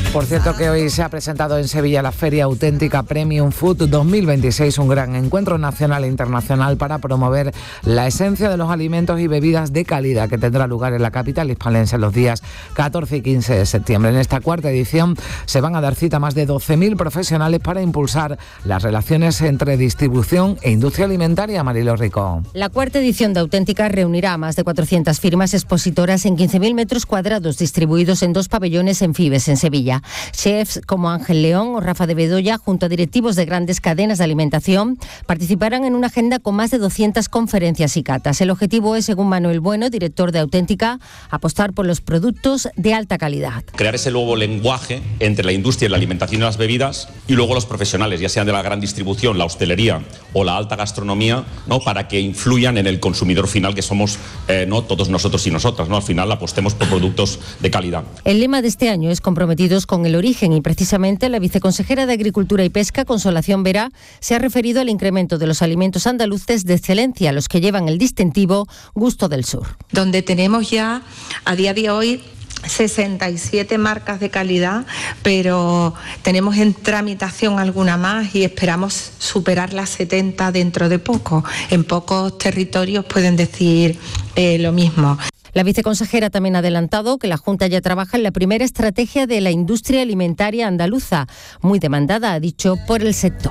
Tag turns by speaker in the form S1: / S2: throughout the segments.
S1: Por cierto que hoy se ha presentado en Sevilla la Feria Auténtica Premium Food 2026, un gran encuentro nacional e internacional para promover la esencia de los alimentos y bebidas de calidad que tendrá lugar en la capital hispalense los días 14 y 15 de septiembre. En esta cuarta edición se van a dar cita más de 12.000 profesionales para impulsar las relaciones entre distribución e industria alimentaria. Marilo Rico.
S2: La cuarta edición de Auténtica reunirá a más de 400 firmas expositoras en 15.000 metros cuadrados distribuidos en 2 pabellones en Fibes, en Sevilla. Chefs como Ángel León o Rafa de Bedoya, junto a directivos de grandes cadenas de alimentación, participarán en una agenda con más de 200 conferencias y catas. El objetivo es, según Manuel Bueno, director de Auténtica, apostar por los productos de alta calidad.
S3: Crear ese nuevo lenguaje entre la industria de la alimentación y las bebidas y luego los profesionales, ya sean de la gran distribución, la hostelería o la alta gastronomía, ¿no?, para que influyan en el consumidor final, que somos no todos nosotros y nosotras, ¿no? Al final apostemos por productos de calidad.
S2: El lema de este año es comprometidos con el origen y precisamente la viceconsejera de Agricultura y Pesca, Consolación Vera, se ha referido al incremento de los alimentos andaluces de excelencia, los que llevan el distintivo Gusto del Sur.
S4: Donde tenemos ya a día de hoy 67 marcas de calidad, pero tenemos en tramitación alguna más y esperamos superar las 70 dentro de poco. En pocos territorios pueden decir lo mismo.
S2: La viceconsejera también ha adelantado que la Junta ya trabaja en la primera estrategia de la industria alimentaria andaluza, muy demandada, ha dicho, por el sector.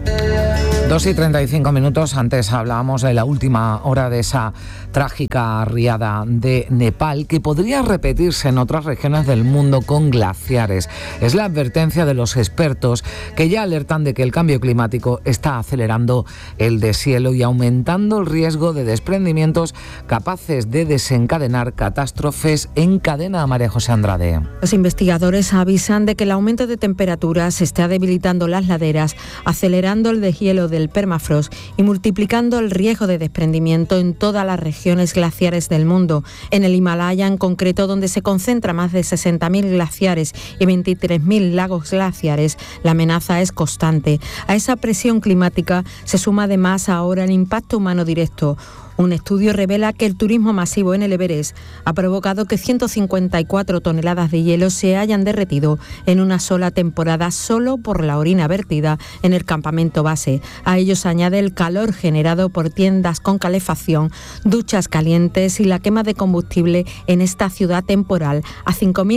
S1: 2:35. Antes hablábamos de la última hora de esa trágica riada de Nepal que podría repetirse en otras regiones del mundo con glaciares. Es la advertencia de los expertos que ya alertan de que el cambio climático está acelerando el deshielo y aumentando el riesgo de desprendimientos capaces de desencadenar catástrofes en cadena. María José Andrade.
S5: Los investigadores avisan de que el aumento de temperaturas está debilitando las laderas, acelerando el deshielo del permafrost y multiplicando el riesgo de desprendimiento en todas las regiones glaciares del mundo. En el Himalaya, en concreto, donde se concentran más de 60.000 glaciares y 23.000 lagos glaciares, la amenaza es constante. A esa presión climática se suma además ahora el impacto humano directo. Un estudio revela que el turismo masivo en el Everest ha provocado que 154 toneladas de hielo se hayan derretido en una sola temporada solo por la orina vertida en el campamento base. A ello se añade el calor generado por tiendas con calefacción, duchas calientes y la quema de combustible en esta ciudad temporal a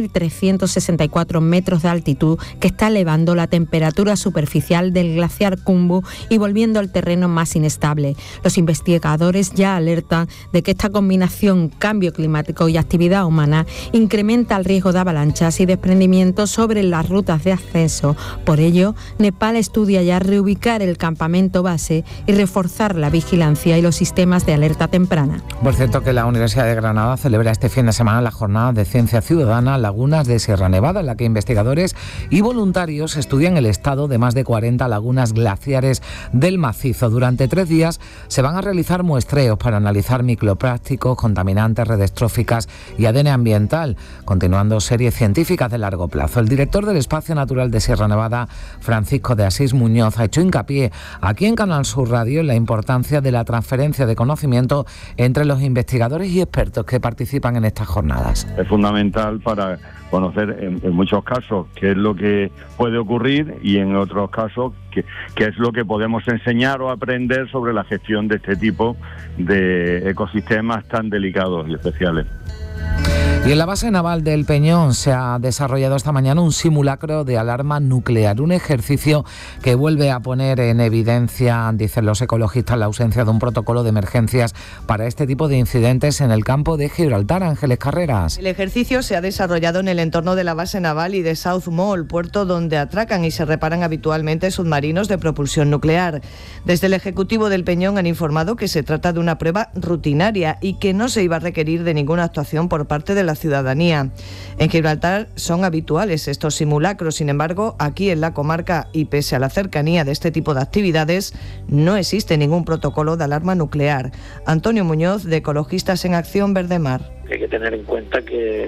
S5: 5.364 metros de altitud, que está elevando la temperatura superficial del glaciar Khumbu y volviendo al terreno más inestable. Los investigadores ya alertan de que esta combinación, cambio climático y actividad humana, incrementa el riesgo de avalanchas y desprendimientos sobre las rutas de ascenso. Por ello, Nepal estudia ya reubicar el campamento base y reforzar la vigilancia y los sistemas de alerta temprana.
S1: Por cierto, que la Universidad de Granada celebra este fin de semana la jornada de Ciencia Ciudadana Lagunas de Sierra Nevada, en la que investigadores y voluntarios estudian el estado de más de 40 lagunas glaciares del macizo. Durante 3 días se van a realizar muestreos para analizar microplásticos, contaminantes, redes tróficas y ADN ambiental, continuando series científicas de largo plazo. El director del Espacio Natural de Sierra Nevada, Francisco de Asís Muñoz, ha hecho hincapié aquí en Canal Sur Radio en la importancia de la transferencia de conocimiento entre los investigadores y expertos que participan en estas jornadas.
S6: Es fundamental para conocer en muchos casos qué es lo que puede ocurrir y en otros casos qué es lo que podemos enseñar o aprender sobre la gestión de este tipo de ecosistemas tan delicados y especiales.
S1: Y en la base naval del Peñón se ha desarrollado esta mañana un simulacro de alarma nuclear, un ejercicio que vuelve a poner en evidencia, dicen los ecologistas, la ausencia de un protocolo de emergencias para este tipo de incidentes en el campo de Gibraltar. Ángeles Carreras.
S7: El ejercicio se ha desarrollado en el entorno de la base naval y de South Mall, puerto donde atracan y se reparan habitualmente submarinos de propulsión nuclear. Desde el Ejecutivo del Peñón han informado que se trata de una prueba rutinaria y que no se iba a requerir de ninguna actuación por parte de la ciudadanía. En Gibraltar son habituales estos simulacros, sin embargo, aquí en la comarca y pese a la cercanía de este tipo de actividades, no existe ningún protocolo de alarma nuclear. Antonio Muñoz, de Ecologistas en Acción Verde Mar.
S8: Hay que tener en cuenta que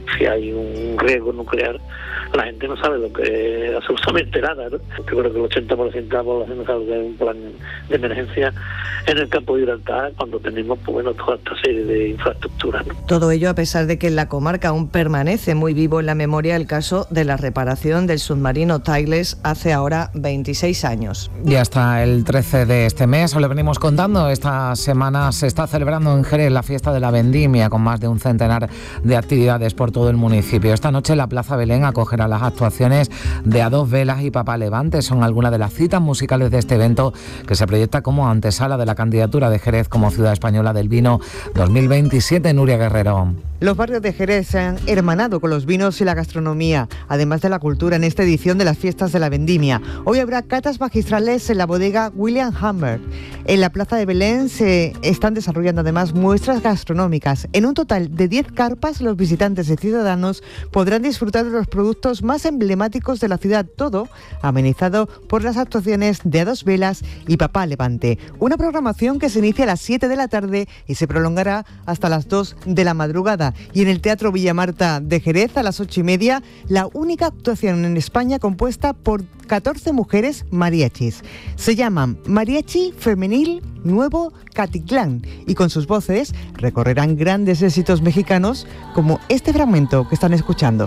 S8: si hay un riesgo nuclear, la gente no sabe lo que es absolutamente nada, ¿no? Yo creo que el 80% de la población no sabe que hay un plan de emergencia en el campo de Gibraltar cuando tenemos toda esta serie de infraestructuras, ¿no?
S7: Todo ello a pesar de que en la comarca aún permanece muy vivo en la memoria el caso de la reparación del submarino Tiles hace ahora 26 años.
S1: Y hasta el 13 de este mes, os lo venimos contando, esta semana se está celebrando en Jerez la fiesta de la vendimia con más de un centenar de actividades por todo el municipio. Esta noche la Plaza Belén acogerá las actuaciones de A Dos Velas y Papá Levante. Son algunas de las citas musicales de este evento que se proyecta como antesala de la candidatura de Jerez como ciudad española del vino 2027. Nuria Guerrero.
S9: Los barrios de Jerez se han hermanado con los vinos y la gastronomía, además de la cultura, en esta edición de las fiestas de la vendimia. Hoy habrá catas magistrales en la bodega William Hammer. En la Plaza de Belén se están desarrollando además muestras gastronómicas. En un total de 10 carpas, los visitantes y ciudadanos podrán disfrutar de los productos más emblemáticos de la ciudad, todo amenizado por las actuaciones de A Dos Velas y Papá Levante. Una programación que se inicia a las 7 de la tarde y se prolongará hasta las 2 de la madrugada. Y en el Teatro Villamarta de Jerez, a las 8:30, la única actuación en España compuesta por 14 mujeres mariachis. Se llaman Mariachi Femenil Nuevo Catitlán y con sus voces recorrerán grandes éxitos mexicanos como este fragmento que están escuchando.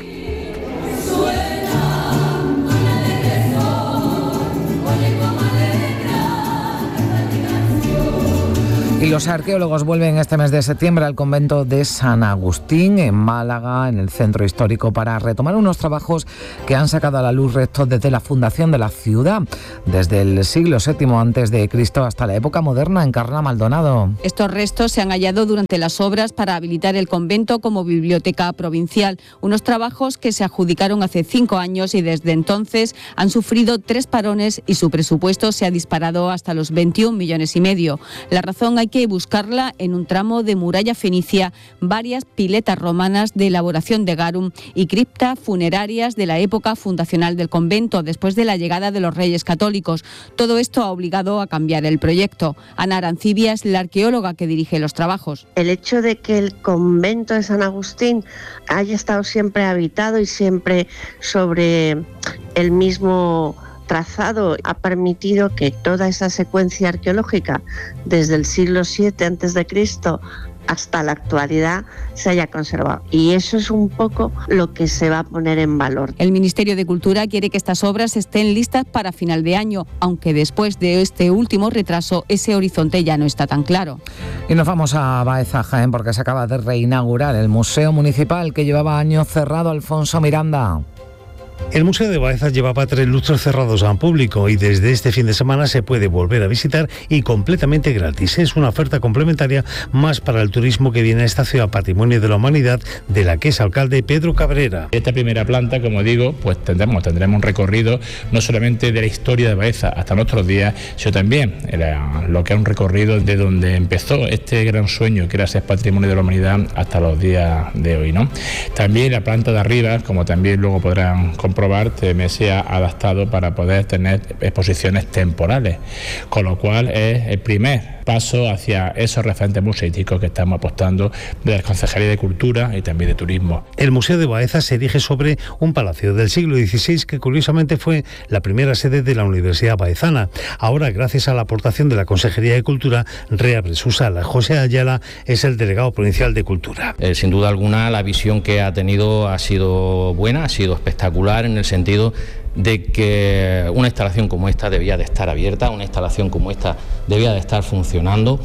S1: Y los arqueólogos vuelven este mes de septiembre al convento de San Agustín, en Málaga, en el centro histórico, para retomar unos trabajos que han sacado a la luz restos desde la fundación de la ciudad, desde el siglo VII a.C. hasta la época moderna. Encarna Maldonado.
S10: Estos restos se han hallado durante las obras para habilitar el convento como biblioteca provincial, unos trabajos que se adjudicaron hace 5 años y desde entonces han sufrido 3 parones y su presupuesto se ha disparado hasta los 21,5 millones. La razón hay que buscarla en un tramo de muralla fenicia, varias piletas romanas de elaboración de garum y criptas funerarias de la época fundacional del convento, después de la llegada de los Reyes Católicos. Todo esto ha obligado a cambiar el proyecto. Ana Arancibia es la arqueóloga que dirige los trabajos.
S11: El hecho de que el convento de San Agustín haya estado siempre habitado y siempre sobre el mismo trazado ha permitido que toda esa secuencia arqueológica desde el siglo VII a.C. hasta la actualidad se haya conservado. Y eso es un poco lo que se va a poner en valor.
S10: El Ministerio de Cultura quiere que estas obras estén listas para final de año, aunque después de este último retraso ese horizonte ya no está tan claro.
S1: Y nos vamos a Baeza, Jaén, porque se acaba de reinaugurar el Museo Municipal que llevaba años cerrado. Alfonso Miranda.
S12: El Museo de Baeza llevaba 3 lustros cerrados al público y desde este fin de semana se puede volver a visitar y completamente gratis. Es una oferta complementaria más para el turismo que viene a esta ciudad Patrimonio de la Humanidad, de la que es alcalde Pedro Cabrera.
S13: Esta primera planta, como digo, pues tendremos un recorrido no solamente de la historia de Baeza hasta nuestros días, sino también lo que es un recorrido de donde empezó este gran sueño que era ser Patrimonio de la Humanidad hasta los días de hoy, ¿no? También la planta de arriba, como también luego podrán comprobar, se ha adaptado para poder tener exposiciones temporales, con lo cual es el primer paso hacia esos referentes museísticos que estamos apostando de la Concejalía de Cultura y también de Turismo.
S12: El Museo de Baeza se erige sobre un palacio del siglo XVI que curiosamente fue la primera sede de la Universidad Baezana. Ahora, gracias a la aportación de la Consejería de Cultura, reabre su sala. José Ayala es el delegado provincial de Cultura.
S14: Sin duda alguna, la visión que ha tenido ha sido buena, ha sido espectacular, en el sentido de que una instalación como esta debía de estar abierta, una instalación como esta debía de estar funcionando,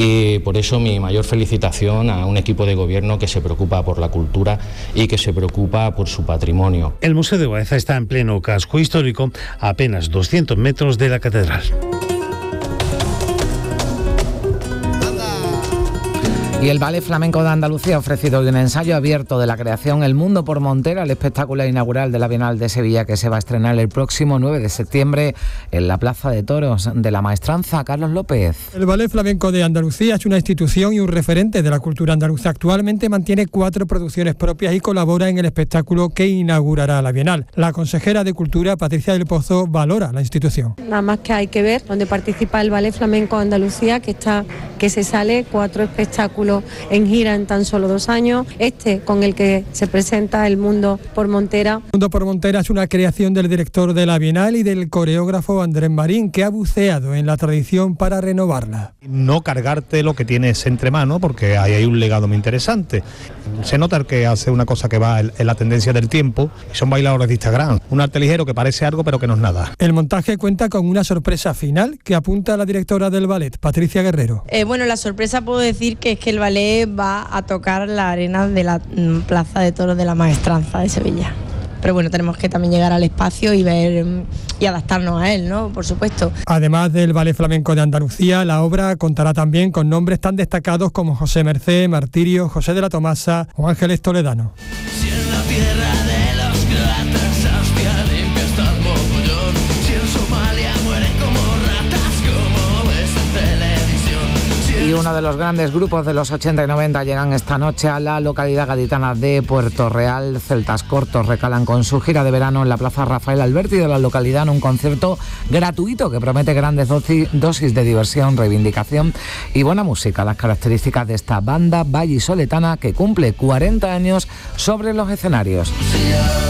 S14: y por eso mi mayor felicitación a un equipo de gobierno que se preocupa por la cultura y que se preocupa por su patrimonio.
S12: El Museo de Baeza está en pleno casco histórico, a apenas 200 metros de la catedral.
S1: Y el Ballet Flamenco de Andalucía ha ofrecido hoy un ensayo abierto de la creación El Mundo por Montera, el espectáculo inaugural de la Bienal de Sevilla, que se va a estrenar el próximo 9 de septiembre en la Plaza de Toros de la Maestranza. Carlos López.
S15: El Ballet Flamenco de Andalucía es una institución y un referente de la cultura andaluza. Actualmente mantiene 4 producciones propias y colabora en el espectáculo que inaugurará la Bienal. La consejera de Cultura, Patricia del Pozo, valora la institución.
S16: Nada más que hay que ver donde participa el Ballet Flamenco de Andalucía, que se sale 4 espectáculos espectáculo en gira en tan solo 2 años, con el que se presenta El Mundo por Montera.
S15: El Mundo por Montera es una creación del director de la Bienal y del coreógrafo Andrés Marín, que ha buceado en la tradición para renovarla.
S17: No cargarte lo que tienes entre manos, porque ahí hay un legado muy interesante. Se nota que hace una cosa que va en la tendencia del tiempo, y son bailadores de Instagram. Un arte ligero que parece algo, pero que no es nada.
S15: El montaje cuenta con una sorpresa final que apunta a la directora del ballet, Patricia Guerrero.
S18: Bueno, la sorpresa puedo decir que es que el ballet va a tocar la arena de la Plaza de Toros de la Maestranza de Sevilla. Pero bueno, tenemos que también llegar al espacio y ver y adaptarnos a él, ¿no? Por supuesto.
S15: Además del Ballet Flamenco de Andalucía, la obra contará también con nombres tan destacados como José Mercé, Martirio, José de la Tomasa o Ángeles Toledano.
S19: Si en la tierra de los croatas hostia limpia está el mogollón, si en Somalia mueren como ratas, como ves en televisión.
S1: Y uno de los grandes grupos de los 80 y 90 llegan esta noche a la localidad gaditana de Puerto Real. Celtas Cortos recalan con su gira de verano en la Plaza Rafael Alberti de la localidad en un concierto gratuito que promete grandes dosis de diversión, reivindicación y buena música. Las características de esta banda vallisoletana que cumple 40 años sobre los escenarios.